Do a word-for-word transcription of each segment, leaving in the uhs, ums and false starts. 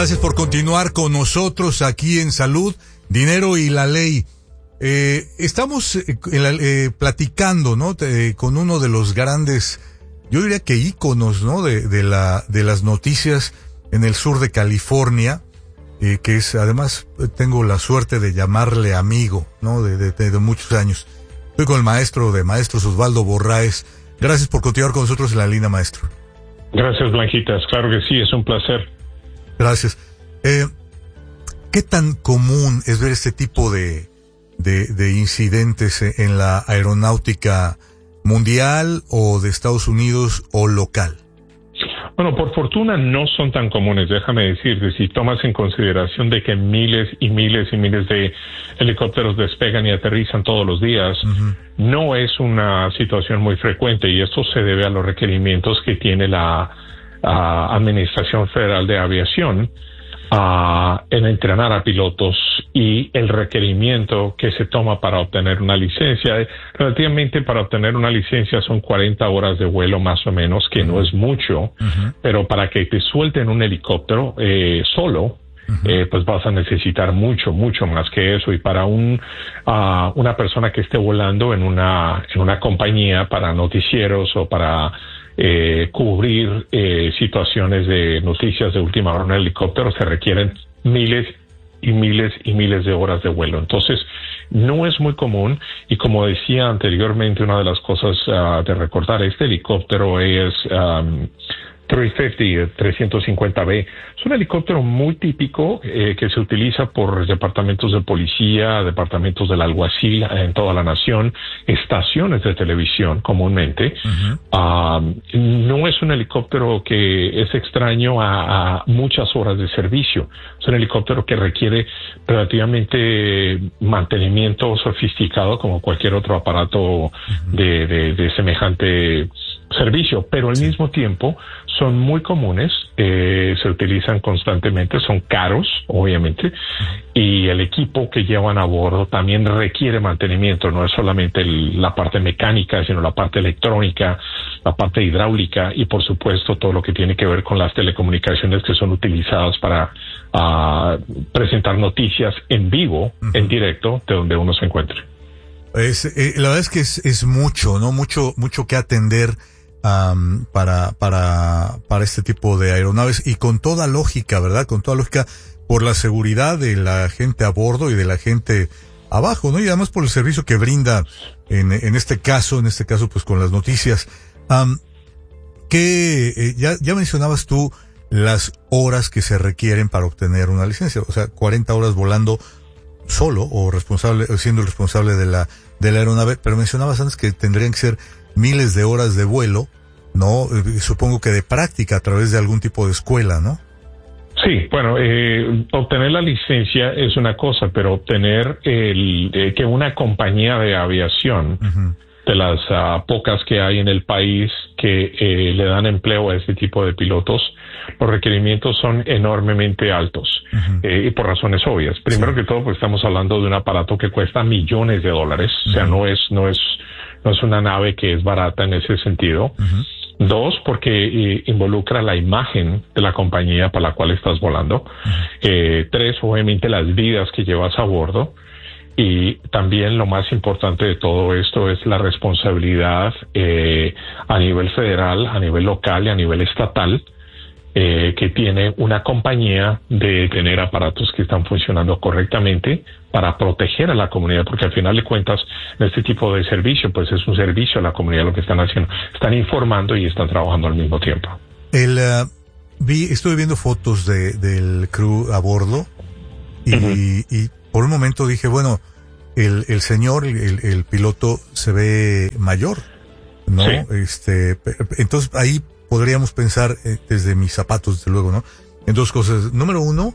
Gracias por continuar con nosotros aquí en Salud, Dinero y la Ley. Eh, estamos eh, en la, eh, platicando, ¿no? Eh, con uno de los grandes, yo diría que íconos, ¿no? De, de la, de las noticias en el sur de California, eh, que es, además, tengo la suerte de llamarle amigo, ¿no? De, de, de, de muchos años. Estoy con el maestro de maestros, Osvaldo Borraes. Gracias por continuar con nosotros en la línea, maestro. Gracias, Blanquitas. Claro que sí, es un placer. Gracias. Eh, ¿Qué tan común es ver este tipo de, de, de incidentes en la aeronáutica mundial o de Estados Unidos o local? Bueno, por fortuna no son tan comunes, déjame decirte, si tomas en consideración de que miles y miles y miles de helicópteros despegan y aterrizan todos los días, uh-huh. No es una situación muy frecuente y esto se debe a los requerimientos que tiene la uh, Administración Federal de Aviación uh, en entrenar a pilotos y el requerimiento que se toma para obtener una licencia. Relativamente para obtener una licencia son cuarenta horas de vuelo más o menos, que uh-huh. no es mucho, uh-huh. pero para que te suelten un helicóptero eh, solo, Uh-huh. Eh, pues vas a necesitar mucho, mucho más que eso. Y para un uh, una persona que esté volando en una en una compañía para noticieros o para eh, cubrir eh, situaciones de noticias de última hora en un helicóptero, se requieren miles y miles y miles de horas de vuelo. Entonces, no es muy común. Y como decía anteriormente, una de las cosas uh, de recordar, este helicóptero es Um, trescientos cincuenta B. Es un helicóptero muy típico eh, que se utiliza por departamentos de policía, departamentos del alguacil en toda la nación, estaciones de televisión comúnmente. Uh-huh. Um, no es un helicóptero que es extraño a, a muchas horas de servicio. Es un helicóptero que requiere relativamente mantenimiento sofisticado como cualquier otro aparato uh-huh. de, de, de semejante servicio, pero al mismo tiempo son muy comunes, eh, se utilizan constantemente, son caros, obviamente, y el equipo que llevan a bordo también requiere mantenimiento, no es solamente el, la parte mecánica, sino la parte electrónica, la parte hidráulica y, por supuesto, todo lo que tiene que ver con las telecomunicaciones que son utilizadas para uh, presentar noticias en vivo, uh-huh. en directo, de donde uno se encuentre. Es, eh, la verdad es que es, es mucho, ¿no? Mucho, mucho que atender Um, para, para, para este tipo de aeronaves y con toda lógica, ¿verdad? Con toda lógica por la seguridad de la gente a bordo y de la gente abajo, ¿no? Y además por el servicio que brinda en, en este caso, en este caso, pues con las noticias. Um, que, eh, ya, ya mencionabas tú las horas que se requieren para obtener una licencia, o sea, cuarenta horas volando solo o responsable, siendo el responsable de la, de la aeronave, pero mencionabas antes que tendrían que ser miles de horas de vuelo, ¿no? Supongo que de práctica a través de algún tipo de escuela, ¿no? Sí, bueno, eh, obtener la licencia es una cosa, pero obtener el eh, que una compañía de aviación, uh-huh. de las uh, pocas que hay en el país que eh, le dan empleo a este tipo de pilotos, los requerimientos son enormemente altos, uh-huh. eh, y por razones obvias. Primero sí. que todo, pues estamos hablando de un aparato que cuesta millones de dólares, uh-huh. o sea, no es, no es, no es una nave que es barata en ese sentido. Uh-huh. Dos, porque eh, involucra la imagen de la compañía para la cual estás volando. Uh-huh. Eh, tres, obviamente las vidas que llevas a bordo. Y también lo más importante de todo esto es la responsabilidad eh, a nivel federal, a nivel local y a nivel estatal eh, que tiene una compañía de tener aparatos que están funcionando correctamente para proteger a la comunidad, porque al final de cuentas este tipo de servicio pues es un servicio a la comunidad lo que están haciendo, están informando y están trabajando al mismo tiempo. El uh, vi estuve viendo fotos de del crew a bordo y, uh-huh. y por un momento dije, bueno, el, el señor, el, el piloto se ve mayor, ¿no? Sí. Este, entonces ahí podríamos pensar, eh, desde mis zapatos, desde luego, ¿no? En dos cosas. Número uno,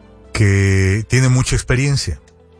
que tiene mucha experiencia.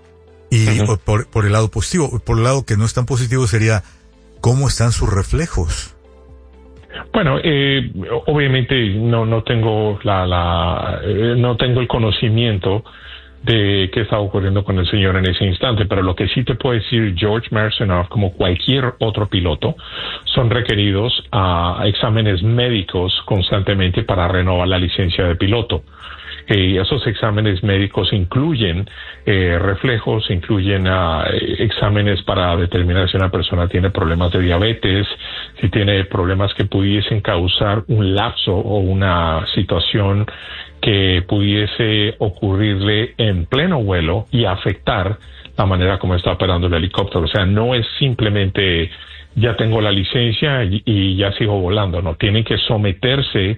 Y uh-huh. por, por el lado positivo. Por el lado que no es tan positivo sería, ¿cómo están sus reflejos? Bueno, eh, obviamente no, no tengo la, la, eh, no tengo el conocimiento de qué está ocurriendo con el señor en ese instante, pero lo que sí te puede decir George Marcinov, como cualquier otro piloto, son requeridos a exámenes médicos constantemente para renovar la licencia de piloto. Eh, esos exámenes médicos incluyen eh, reflejos, incluyen uh, exámenes para determinar si una persona tiene problemas de diabetes, si tiene problemas que pudiesen causar un lapso o una situación que pudiese ocurrirle en pleno vuelo y afectar la manera como está operando el helicóptero. O sea, no es simplemente ya tengo la licencia y, y ya sigo volando, no, tienen que someterse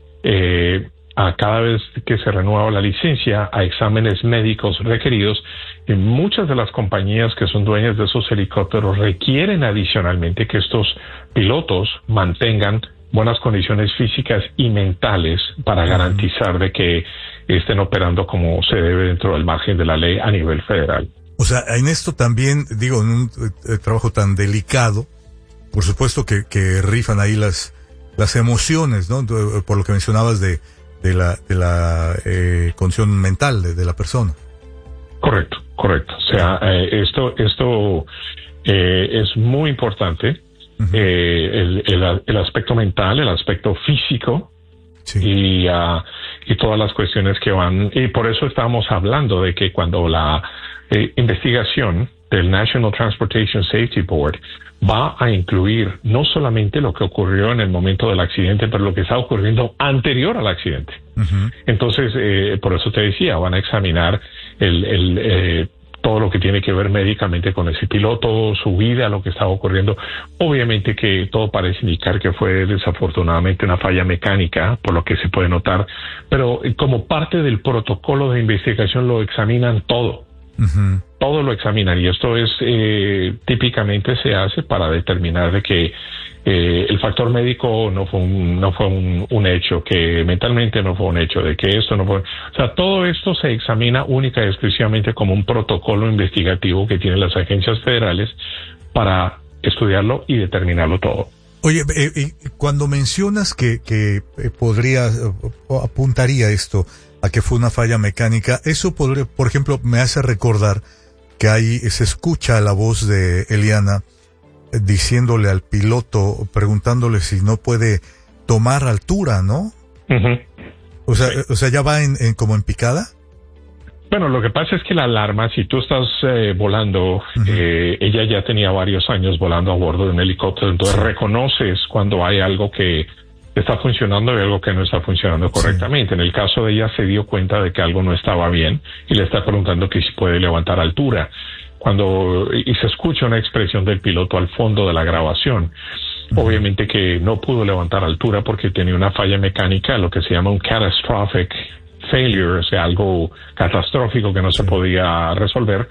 eh, a cada vez que se renueva la licencia a exámenes médicos requeridos, y muchas de las compañías que son dueñas de esos helicópteros requieren adicionalmente que estos pilotos mantengan buenas condiciones físicas y mentales para garantizar de que estén operando como se debe dentro del margen de la ley a nivel federal. O sea, en esto también, digo, en un eh, trabajo tan delicado, por supuesto que, que rifan ahí las las emociones, ¿no? Por lo que mencionabas de de la de la eh, condición mental de, de la persona. Correcto, correcto. O sea, eh, esto esto eh, es muy importante. Uh-huh. eh, el, el, el aspecto mental, el aspecto físico, sí. y, uh, y todas las cuestiones que van, y por eso estamos hablando de que cuando la eh, investigación del National Transportation Safety Board va a incluir no solamente lo que ocurrió en el momento del accidente, pero lo que está ocurriendo anterior al accidente. Uh-huh. Entonces, eh, por eso te decía, van a examinar el, el eh, todo lo que tiene que ver médicamente con ese piloto, su vida, lo que estaba ocurriendo. Obviamente que todo parece indicar que fue desafortunadamente una falla mecánica, por lo que se puede notar, pero como parte del protocolo de investigación lo examinan todo. Uh-huh. Todo lo examinan, y esto es eh, típicamente se hace para determinar de que eh, el factor médico no fue un, no fue un, un hecho, que mentalmente no fue un hecho, de que esto no fue, o sea, todo esto se examina única y exclusivamente como un protocolo investigativo que tienen las agencias federales para estudiarlo y determinarlo todo. Oye, eh, eh, cuando mencionas que, que eh, podría, eh, apuntaría esto a que fue una falla mecánica, eso podría, por ejemplo, me hace recordar que ahí se escucha la voz de Eliana eh, diciéndole al piloto, preguntándole si no puede tomar altura, ¿no? Uh-huh. O sea, o sea, ya va en, en como en picada. Bueno, lo que pasa es que la alarma, si tú estás eh, volando, uh-huh. eh, ella ya tenía varios años volando a bordo de un helicóptero, entonces sí. reconoces cuando hay algo que está funcionando y algo que no está funcionando correctamente. Sí. En el caso de ella se dio cuenta de que algo no estaba bien y le está preguntando que si puede levantar altura. Cuando y se escucha una expresión del piloto al fondo de la grabación. Uh-huh. Obviamente que no pudo levantar altura porque tenía una falla mecánica, lo que se llama un catastrophic failure, o sea, algo catastrófico que no sí. se podía resolver,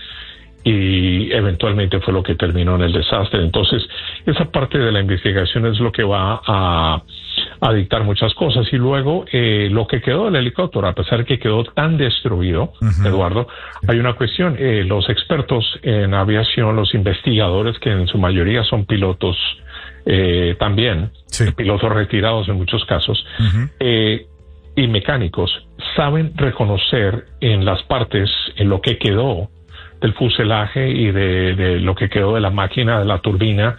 y eventualmente fue lo que terminó en el desastre. Entonces, esa parte de la investigación es lo que va a, a dictar muchas cosas. Y luego, eh, lo que quedó del helicóptero, a pesar que quedó tan destruido, uh-huh. Eduardo, hay una cuestión. Eh, los expertos en aviación, los investigadores, que en su mayoría son pilotos eh, también, sí. pilotos retirados en muchos casos, uh-huh. eh, y mecánicos, saben reconocer en las partes, en lo que quedó del fuselaje y de, de lo que quedó de la máquina, de la turbina,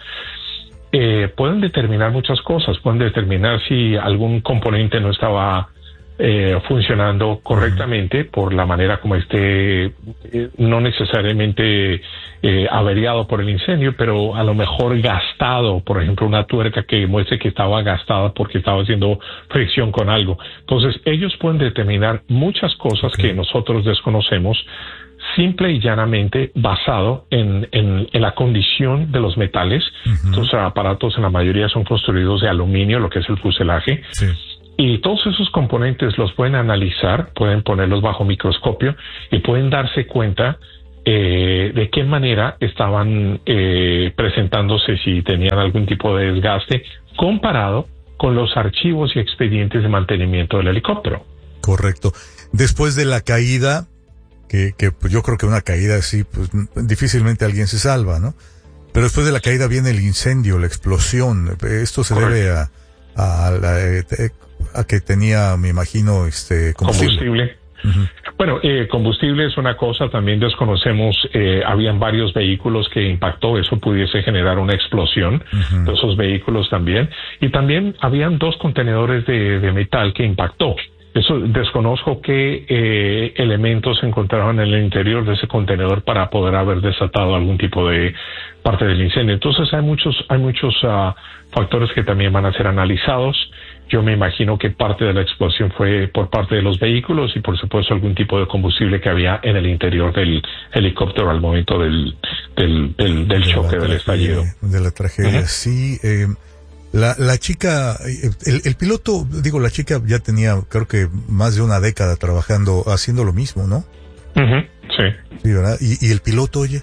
eh, pueden determinar muchas cosas. Pueden determinar si algún componente no estaba eh, funcionando correctamente uh-huh. por la manera como esté, eh, no necesariamente eh, averiado por el incendio, pero a lo mejor gastado, por ejemplo, una tuerca que muestre que estaba gastada porque estaba haciendo fricción con algo. Entonces, ellos pueden determinar muchas cosas okay. que nosotros desconocemos, simple y llanamente basado en, en, en la condición de los metales. Uh-huh. Estos aparatos en la mayoría son construidos de aluminio, lo que es el fuselaje. Sí. Y todos esos componentes los pueden analizar, pueden ponerlos bajo microscopio y pueden darse cuenta eh, de qué manera estaban eh, presentándose, si tenían algún tipo de desgaste, comparado con los archivos y expedientes de mantenimiento del helicóptero. Correcto. Después de la caída, que, que pues yo creo que una caída así, pues difícilmente alguien se salva, ¿no? Pero después de la caída viene el incendio, la explosión. Esto se Correcto. debe a, a, a, a que tenía, me imagino, este combustible. combustible. Uh-huh. Bueno, eh, combustible es una cosa, también desconocemos, eh, habían varios vehículos que impactó, eso pudiese generar una explosión uh-huh. de esos vehículos también, y también habían dos contenedores de, de metal que impactó. Eso desconozco qué eh, elementos se encontraban en el interior de ese contenedor para poder haber desatado algún tipo de parte del incendio. Entonces hay muchos hay muchos uh, factores que también van a ser analizados. Yo me imagino que parte de la explosión fue por parte de los vehículos y por supuesto algún tipo de combustible que había en el interior del helicóptero al momento del del, del, del choque, del estallido. De la tragedia, uh-huh. Sí. Eh, La, la chica, el, el piloto, digo, la chica ya tenía, creo que más de una década trabajando, haciendo lo mismo, ¿no? Uh-huh, sí. Sí, ¿verdad? ¿Y, y el piloto, oye?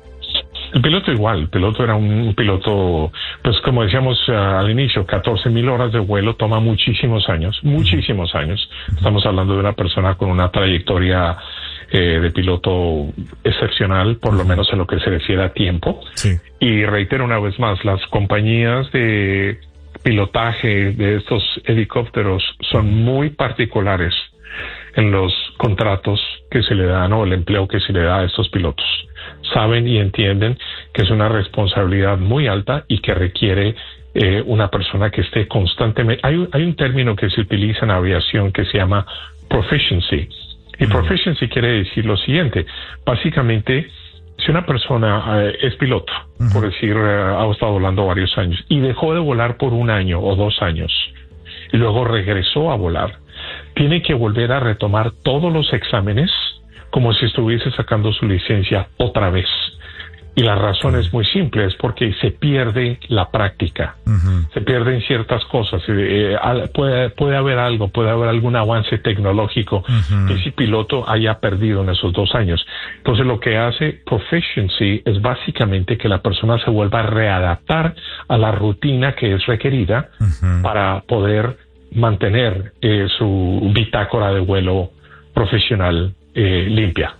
El piloto igual, el piloto era un piloto, pues como decíamos uh, al inicio, catorce mil horas de vuelo toma muchísimos años, muchísimos uh-huh. años. Uh-huh. Estamos hablando de una persona con una trayectoria eh, de piloto excepcional, por uh-huh. lo menos en lo que se refiere a tiempo. Sí. Y reitero una vez más, las compañías de pilotaje de estos helicópteros son muy particulares en los contratos que se le dan o el empleo que se le da a estos pilotos. Saben y entienden que es una responsabilidad muy alta y que requiere eh, una persona que esté constantemente... Hay, hay un término que se utiliza en aviación que se llama proficiency. Y mm. proficiency quiere decir lo siguiente. Básicamente, si una persona eh, es piloto, uh-huh. por decir, eh, ha estado volando varios años y dejó de volar por un año o dos años y luego regresó a volar, tiene que volver a retomar todos los exámenes como si estuviese sacando su licencia otra vez. Y la razón uh-huh. es muy simple, es porque se pierde la práctica, uh-huh. se pierden ciertas cosas, eh, puede, puede haber algo, puede haber algún avance tecnológico uh-huh. que ese piloto haya perdido en esos dos años. Entonces lo que hace proficiency es básicamente que la persona se vuelva a readaptar a la rutina que es requerida uh-huh. para poder mantener eh, su bitácora de vuelo profesional eh, limpia.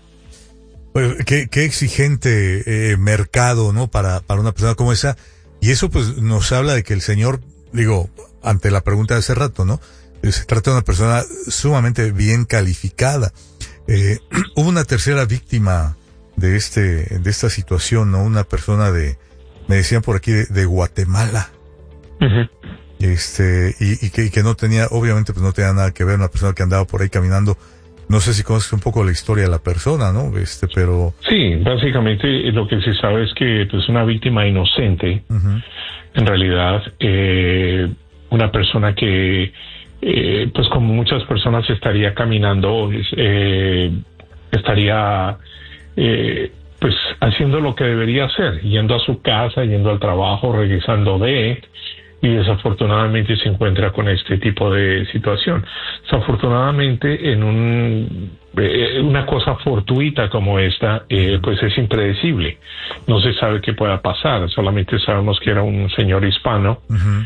Pues, qué, qué exigente eh, mercado, ¿no? Para, para una persona como esa. Y eso pues nos habla de que el señor, digo, ante la pregunta de hace rato, ¿no? Se trata de una persona sumamente bien calificada. Eh, hubo una tercera víctima de este, de esta situación, ¿no? Una persona de, me decían por aquí, de, de Guatemala. Uh-huh. Este, y, y que, y que no tenía, obviamente pues no tenía nada que ver, una persona que andaba por ahí caminando. No sé si conoces un poco la historia de la persona, ¿no? Este, pero... Sí, básicamente lo que se sabe es que es pues, una víctima inocente. Uh-huh. En realidad, eh, una persona que, eh, pues como muchas personas estaría caminando, eh, estaría, eh, pues haciendo lo que debería hacer, yendo a su casa, yendo al trabajo, regresando de... y desafortunadamente se encuentra con este tipo de situación. Desafortunadamente, en un, eh, una cosa fortuita como esta, eh, pues es impredecible. No se sabe qué pueda pasar, solamente sabemos que era un señor hispano, uh-huh.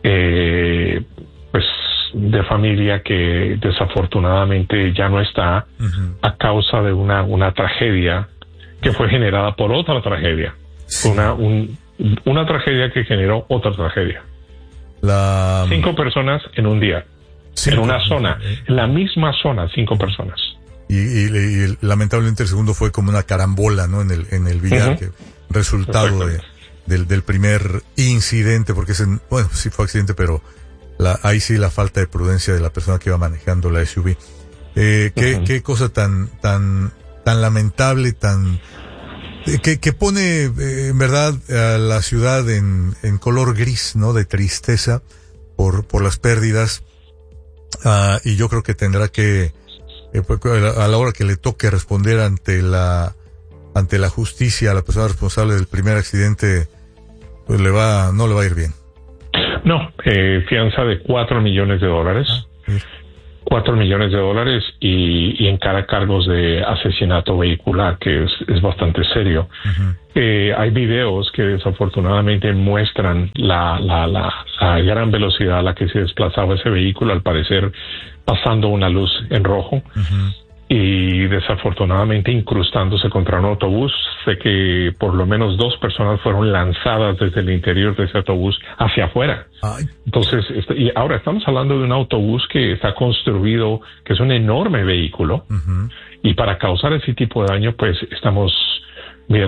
eh, pues de familia que desafortunadamente ya no está uh-huh. a causa de una, una tragedia que fue generada por otra tragedia. Sí. Una, un, una tragedia que generó otra tragedia. La... Cinco personas en un día, cinco, en una zona, eh. en la misma zona, cinco personas. Y, y, y lamentablemente el segundo fue como una carambola, ¿no? En el en el billar, uh-huh. que resultado de, del del primer incidente, porque es en, bueno, sí fue accidente, pero la, ahí sí la falta de prudencia de la persona que iba manejando la S U V. Eh, qué uh-huh. qué cosa tan tan tan lamentable, tan Que, que pone eh, en verdad a la ciudad en, en color gris, ¿no? De tristeza por, por las pérdidas. Uh, y yo creo que tendrá que, eh, a la hora que le toque responder ante la, ante la justicia a la persona responsable del primer accidente, pues le va, no le va a ir bien. No, eh, fianza de cuatro millones de dólares. Ah, sí. Cuatro millones de dólares y, y encara cargos de asesinato vehicular, que es, es bastante serio. Uh-huh. Eh, hay videos que desafortunadamente muestran la, la, la, la gran velocidad a la que se desplazaba ese vehículo, al parecer pasando una luz en rojo. Uh-huh. Y desafortunadamente incrustándose contra un autobús. Sé que por lo menos dos personas fueron lanzadas desde el interior de ese autobús hacia afuera. Ay. Entonces, y ahora estamos hablando de un autobús que está construido, que es un enorme vehículo, uh-huh. y para causar ese tipo de daño, pues estamos